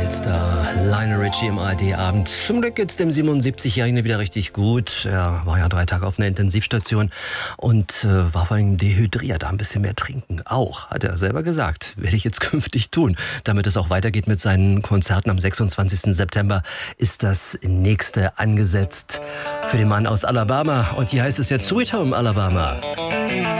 jetzt da Lionel Richie im ARD-Abend. Zum Glück geht's dem 77-Jährigen wieder richtig gut. Er war ja 3 Tage auf einer Intensivstation und war vor allem dehydriert. Ein bisschen mehr trinken auch, hat er selber gesagt. Werde ich jetzt künftig tun. Damit es auch weitergeht mit seinen Konzerten am 26. September ist das nächste angesetzt für den Mann aus Alabama. Und hier heißt es jetzt Sweet Home Alabama.